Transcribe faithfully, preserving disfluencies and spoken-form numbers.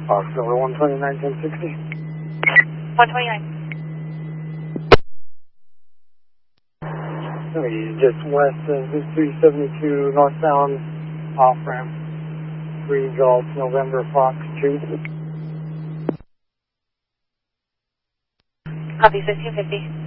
Fox over one twenty-nine, ten sixty. one twenty-nine. Just west of three seventy-two northbound off ramp. three Golf November Fox two. Copy fifteen fifty.